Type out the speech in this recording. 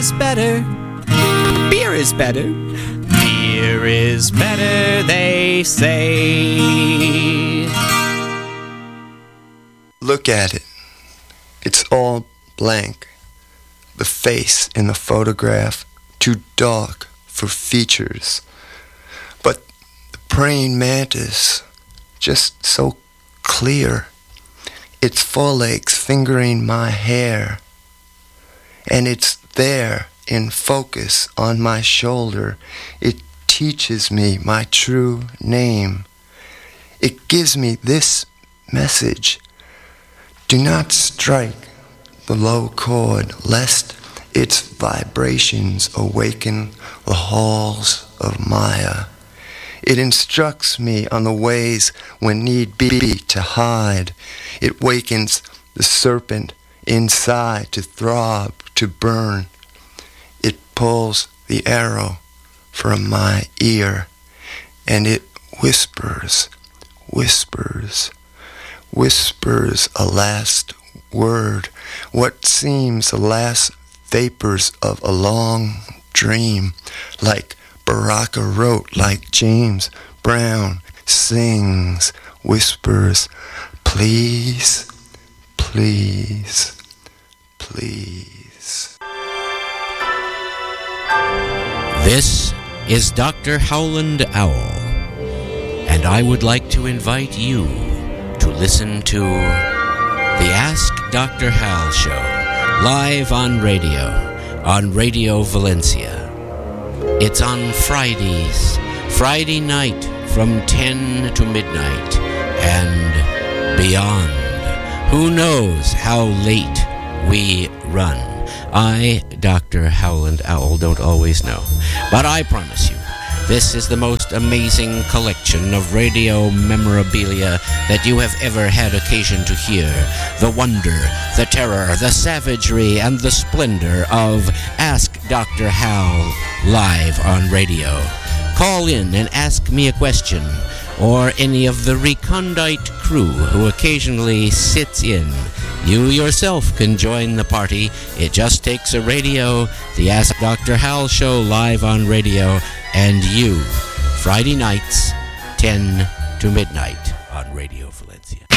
It's better. Beer is better. Beer is better, they say. Look at it. It's all blank. The face in the photograph, too dark for features. But the praying mantis, just so clear. Its forelegs fingering my hair. And it's there in focus on my shoulder. It teaches me my true name. It gives me this message. Do not strike the low chord, lest its vibrations awaken the halls of Maya. It instructs me on the ways when need be to hide. It wakens the serpent inside to throb, to burn. It pulls the arrow from my ear, and it whispers, whispers, whispers a last word, what seems the last vapors of a long dream, like Baraka wrote, like James Brown sings, whispers, please, please, please. This is Dr. Howland Owl, and I would like to invite you to listen to the Ask Dr. Hal Show, live on Radio Valencia. It's on Fridays, Friday night from 10 to midnight and beyond. Who knows how late we run? I, Dr. Howland Owl, don't always know. But I promise you, this is the most amazing collection of radio memorabilia that you have ever had occasion to hear. The wonder, the terror, the savagery, and the splendor of Ask Dr. Hal live on radio. Call in and ask me a question, or any of the recondite crew who occasionally sits in. You yourself can join the party. It just takes a radio, the Ask Dr. Hal Show live on radio, and you. Friday nights, 10 to midnight on Radio Valencia.